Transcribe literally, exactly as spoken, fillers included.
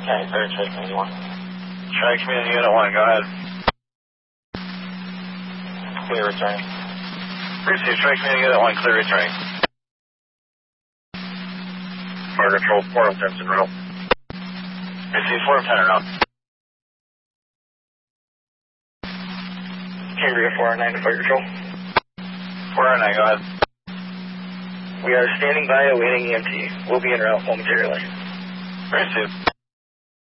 Okay, third Tri Community one. Tri-Community Unit one, go ahead. Clear return. Receive Tri-Community Unit one, clear returning. Fire Control, four oh ten en route. Receive four oh ten en route. Cambria four oh nine to Fire Control. four oh nine, go ahead. We are standing by awaiting E M T. We'll be en route momentarily. Receive.